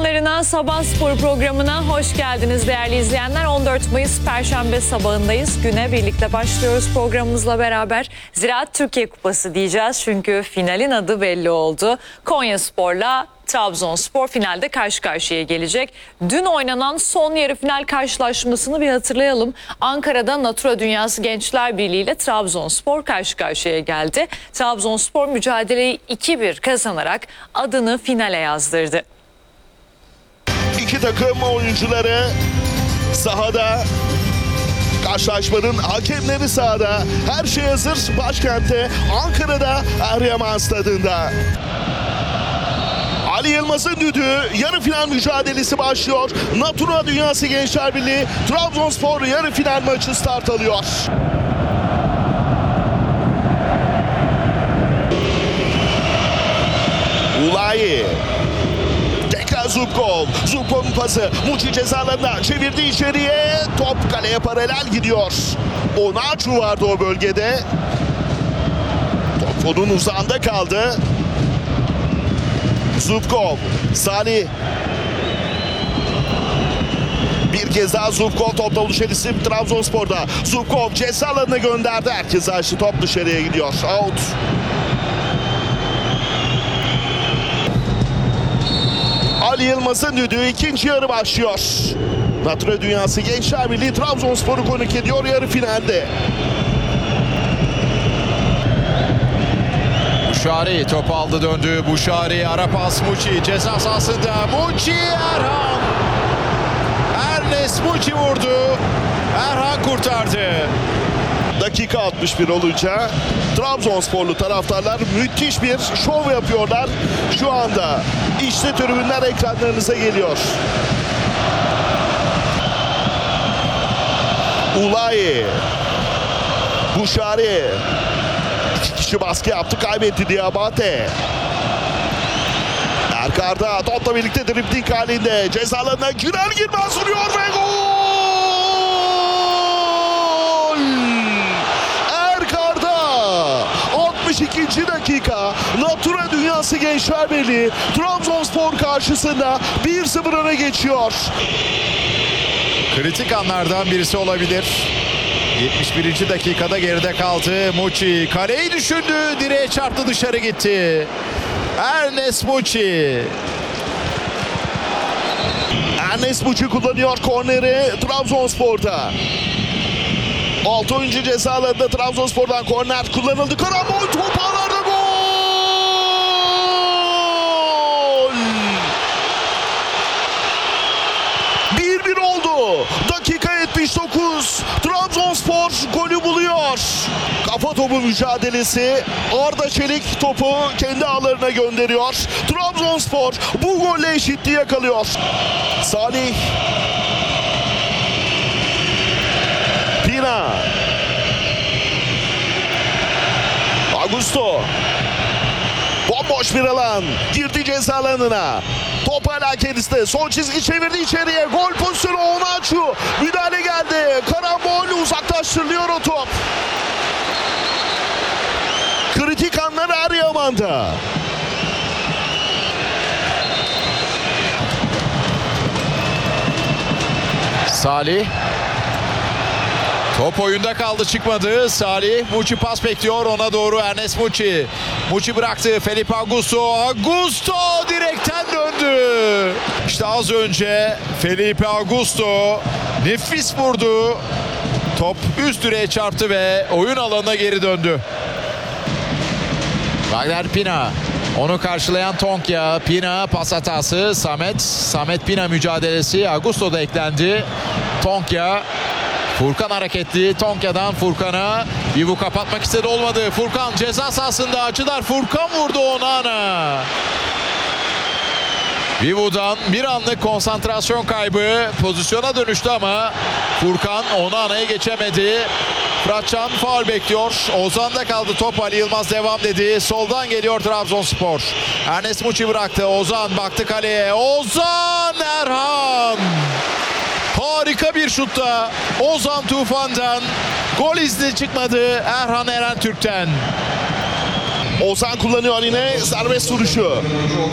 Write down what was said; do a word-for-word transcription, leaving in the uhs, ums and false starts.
ekranlarına Sabah Spor programına hoş geldiniz değerli izleyenler. on dört Mayıs Perşembe sabahındayız. Güne birlikte başlıyoruz programımızla beraber. Ziraat Türkiye Kupası diyeceğiz çünkü finalin adı belli oldu. Konyaspor'la Trabzonspor finalde karşı karşıya gelecek. Dün oynanan son yarı final karşılaşmasını bir hatırlayalım. Ankara'da Natura Dünyası Gençler Birliği ile Trabzonspor karşı karşıya geldi. Trabzonspor mücadeleyi iki bir kazanarak adını finale yazdırdı. İki takım oyuncuları sahada, karşılaşmanın hakemleri sahada. Her şey hazır başkentte Ankara'da Eryaman Stadı'nda. Ali Yılmaz'ın düdüğü, yarı final mücadelesi başlıyor. Natura Dünyası Gençler Birliği Trabzonspor yarı final maçı start alıyor. Ulayi. Tekrar Zubkov. Zubkov'un pası. Muçi cezalarına çevirdi içeriye. Top kaleye paralel gidiyor. Onaçu vardı o bölgede. Top onun uzağında kaldı. Zubkov, Salih. Bir kez daha Zubkov topla buluşan isim Trabzonspor'da. Zubkov ceza alanına gönderdi. Herkes açtı. Top dışarıya gidiyor. Out. Ali Yılmaz'ın düdüğü, ikinci yarı başlıyor. Natura Dünyası Gençler Birliği Trabzonspor'u konuk ediyor yarı finalde. Buşari topu aldı döndü. Buşari ara pas Muçi ceza sahasında. Muçi Erhan. Ernest Muçi vurdu. Erhan kurtardı. Dakika altmış bir olunca Trabzonsporlu taraftarlar müthiş bir şov yapıyorlar. Şu anda işte tribünler ekranlarınıza geliyor. Ulayi. Buşari. İki kişi baskı yaptı, kaybetti Diabate. Erkar'da topla birlikte dribling halinde cezalarına girer girmez vuruyor ve gol! Erkar'da altmış ikinci dakika Natura Dünyası Gençler Birliği Trabzonspor karşısında bir sıfır öne geçiyor. Kritik anlardan birisi olabilir. yetmiş birinci dakikada geride kaldı. Muçi kaleyi düşündü. Direğe çarptı, dışarı gitti. Ernest Muçi. Ernest Muçi kullanıyor korneri Trabzonspor'da. altı oyuncu cezalarında Trabzonspor'dan korner kullanıldı. Karambol top ağlarda gol! bir bir oldu. Dakika yetmiş dokuz. Trabzonspor golü buluyor. Kafa topu mücadelesi. Arda Çelik topu kendi ağlarına gönderiyor. Trabzonspor bu golle eşitliği yakalıyor. Salih. Pina. Augusto. Bomboş bir alan. Girdi ceza alanına. Top hala kendisinde. Son çizgi çevirdi içeriye. Gol pozisyonu Onaçu. Müdahale geldi. Karambol uzaklaştırılıyor o top. Kritik anlar Eryaman'da. Salih. Top oyunda kaldı, çıkmadı. Salih, Muçi pas bekliyor, ona doğru Ernest Muçi. Muçi bıraktı, Felipe Augusto. Augusto direkten döndü. İşte az önce Felipe Augusto nefis vurdu. Top üst direğe çarptı ve oyun alanına geri döndü. Wagner Pina. Onu karşılayan Tonkya. Pina pas hatası. Samet. Samet Pina mücadelesi. Augusto da eklendi. Tonkya. Furkan hareketli. Tonkya'dan Furkan'a. Vivu kapatmak istedi, olmadı. Furkan ceza sahasında açılar. Furkan vurdu Onana. Vivu'dan bir anlık konsantrasyon kaybı. Pozisyona dönüştü ama Furkan Onana'ya geçemedi. Fıratcan faul bekliyor. Ozan'da kaldı top. Ali Yılmaz devam dedi. Soldan geliyor Trabzonspor. Ernest Muçi bıraktı. Ozan baktı kaleye. Ozan Erhan. Harika bir şutta Ozan Tufan'dan. Gol izni çıkmadı Erhan Eren Türk'ten. Ozan kullanıyor yine serbest vuruşu.